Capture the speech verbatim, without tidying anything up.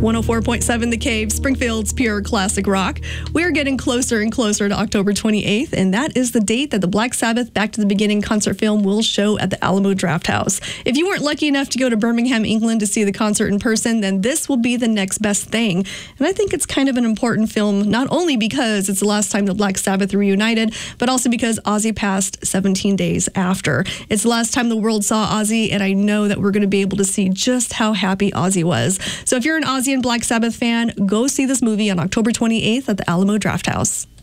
one oh four point seven The Cave, Springfield's pure classic rock. We're getting closer and closer to October twenty-eighth, and that is the date that the Black Sabbath Back to the Beginning concert film will show at the Alamo Drafthouse. If you weren't lucky enough to go to Birmingham, England to see the concert in person, then this will be the next best thing. And I think it's kind of an important film, not only because it's the last time the Black Sabbath reunited, but also because Ozzy passed seventeen days after. It's the last time the world saw Ozzy, and I know that we're going to be able to see just how happy Ozzy was. So if you're an Ozzy and Black Sabbath fan, go see this movie on October twenty-eighth at the Alamo Drafthouse.